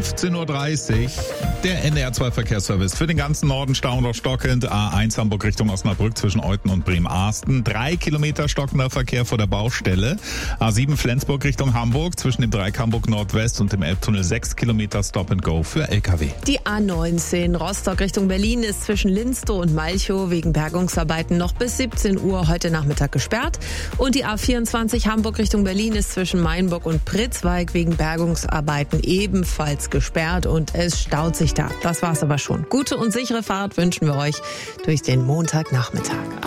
15.30 Uhr. Der NDR2-Verkehrsservice für den ganzen Norden stauend oder stockend. A1 Hamburg Richtung Osnabrück zwischen Euten und Bremen-Arsten. 3 Kilometer stockender Verkehr vor der Baustelle. A7 Flensburg Richtung Hamburg zwischen dem Dreieck Hamburg Nordwest und dem Elbtunnel 6 Kilometer Stop and Go für LKW. Die A19 Rostock Richtung Berlin ist zwischen Linstow und Malchow wegen Bergungsarbeiten noch bis 17 Uhr heute Nachmittag gesperrt. Und die A24 Hamburg Richtung Berlin ist zwischen Mainburg und Pritzwalk wegen Bergungsarbeiten ebenfalls gesperrt und es staut sich da. Das war's aber schon. Gute und sichere Fahrt wünschen wir euch durch den Montagnachmittag.